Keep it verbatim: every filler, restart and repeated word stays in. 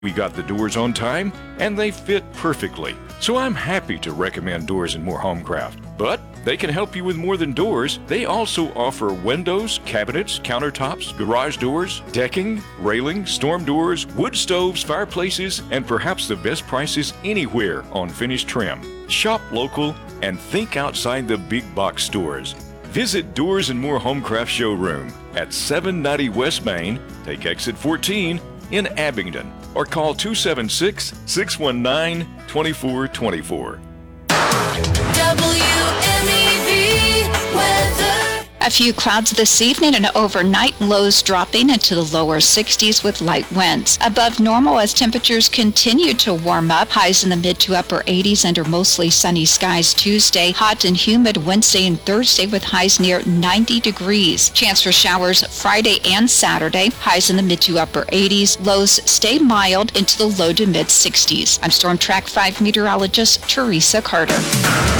We got the doors on time, and they fit perfectly. So I'm happy to recommend Doors and More Homecraft. But they can help you with more than doors. They also offer windows, cabinets, countertops, garage doors, decking, railing, storm doors, wood stoves, fireplaces, and perhaps the best prices anywhere on finished trim. Shop local and think outside the big box stores. Visit Doors and More Homecraft Showroom at seven ninety West Main, take exit fourteen in Abingdon, or call two seven six, six one nine, two four two four. W M E V weather. A few clouds this evening and overnight, lows dropping into the lower sixties with light winds. Above normal as temperatures continue to warm up. Highs in the mid to upper eighties under mostly sunny skies Tuesday. Hot and humid Wednesday and Thursday with highs near ninety degrees. Chance for showers Friday and Saturday. Highs in the mid to upper eighties. Lows stay mild into the low to mid sixties. I'm Storm Track five meteorologist Teresa Carter.